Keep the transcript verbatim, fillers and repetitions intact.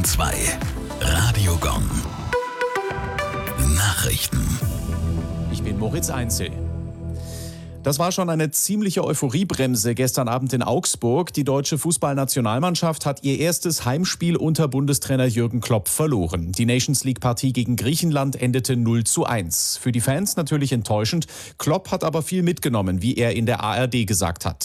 zwei. Radiogon. Nachrichten. Ich bin Moritz Einzel. Das war schon eine ziemliche Euphoriebremse gestern Abend in Augsburg. Die deutsche Fußballnationalmannschaft hat ihr erstes Heimspiel unter Bundestrainer Jürgen Klopp verloren. Die Nations-League-Partie gegen Griechenland endete null zu eins. Für die Fans natürlich enttäuschend. Klopp hat aber viel mitgenommen, wie er in der A R D gesagt hat.